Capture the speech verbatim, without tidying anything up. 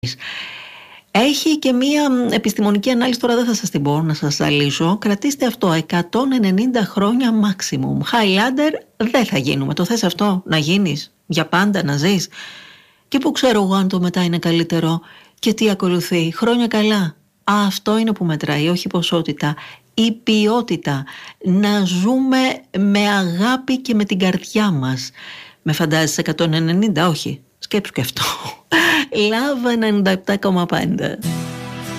Έχει και μία επιστημονική ανάλυση, τώρα δεν θα σας την πω να σας αλύσω. Κρατήστε αυτό, εκατόν ενενήντα χρόνια maximum. Highlander δεν θα γίνουμε. Το θες αυτό να γίνεις για πάντα, να ζεις? Και που ξέρω εγώ αν το μετά είναι καλύτερο και τι ακολουθεί? Χρόνια καλά. Αυτό είναι που μετράει, όχι η ποσότητα, η ποιότητα. Να ζούμε με αγάπη και με την καρδιά μας. Με φαντάζεσαι εκατόν ενενήντα? Όχι, σκέψου και αυτό. Love ενενήντα επτά κόμμα πέντε.